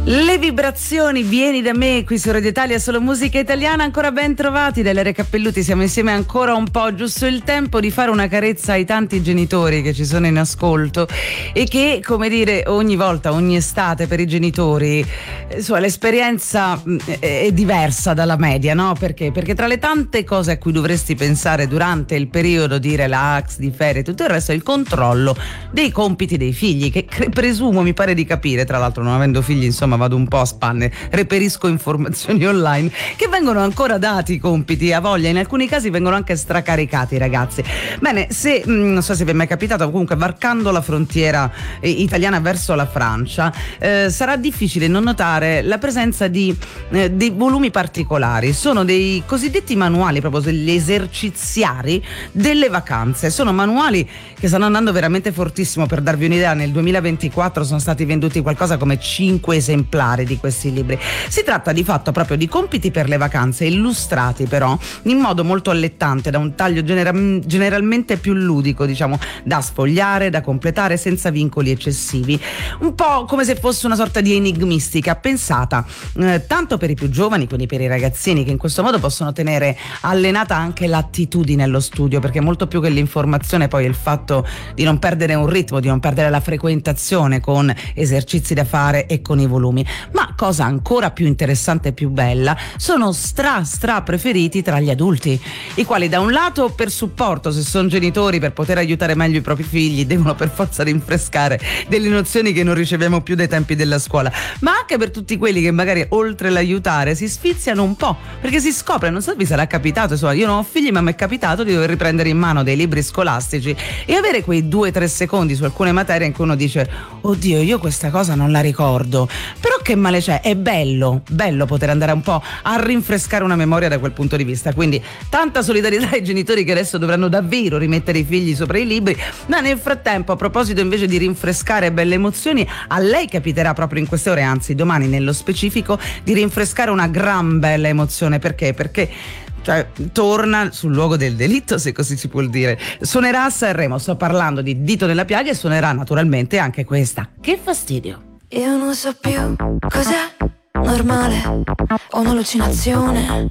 Le vibrazioni, vieni da me, qui su Radio Italia, solo musica italiana. Ancora ben trovati dalle Recappelluti, siamo insieme ancora un po', giusto il tempo di fare una carezza ai tanti genitori che ci sono in ascolto e che, come dire, ogni volta, ogni estate per i genitori, insomma, l'esperienza è diversa dalla media, no? Perché? Perché tra le tante cose a cui dovresti pensare durante il periodo di relax, di ferie e tutto il resto, è il controllo dei compiti dei figli, che presumo, mi pare di capire, tra l'altro non avendo figli, insomma, vado un po' a spanne, reperisco informazioni online, che vengono ancora dati i compiti a voglia, in alcuni casi vengono anche stracaricati, ragazzi. Bene, se non so se vi è mai capitato, comunque varcando la frontiera italiana verso la Francia, sarà difficile non notare la presenza di dei volumi particolari. Sono dei cosiddetti manuali, proprio degli eserciziari delle vacanze. Sono manuali che stanno andando veramente fortissimo. Per darvi un'idea, nel 2024 sono stati venduti qualcosa come 5 esemplari di questi libri. Si tratta di fatto proprio di compiti per le vacanze, illustrati però in modo molto allettante, da un taglio generalmente più ludico, diciamo, da sfogliare, da completare senza vincoli eccessivi, un po' come se fosse una sorta di enigmistica pensata tanto per i più giovani, quindi per i ragazzini, che in questo modo possono tenere allenata anche l'attitudine allo studio, perché molto più che l'informazione poi è il fatto di non perdere un ritmo, di non perdere la frequentazione con esercizi da fare e con i volumi. Ma cosa ancora più interessante e più bella, sono stra preferiti tra gli adulti, i quali da un lato, per supporto, se sono genitori, per poter aiutare meglio i propri figli, devono per forza rinfrescare delle nozioni che non riceviamo più dai tempi della scuola, ma anche per tutti quelli che magari oltre l'aiutare si sfiziano un po', perché si scopre, non so se vi sarà capitato, insomma, io non ho figli ma mi è capitato di dover riprendere in mano dei libri scolastici e avere quei 2-3 secondi su alcune materie in cui uno dice: oddio, io questa cosa non la ricordo, però che male c'è? È bello poter andare un po' a rinfrescare una memoria da quel punto di vista. Quindi tanta solidarietà ai genitori che adesso dovranno davvero rimettere i figli sopra i libri, ma nel frattempo, a proposito invece di rinfrescare belle emozioni, a lei capiterà proprio in queste ore, anzi domani nello specifico, di rinfrescare una gran bella emozione. Perché? Perché torna sul luogo del delitto, se così si può dire. Suonerà a Sanremo, sto parlando di Dito nella piaga, e suonerà naturalmente anche questa. Che fastidio. Io non so più cos'è normale o un'allucinazione.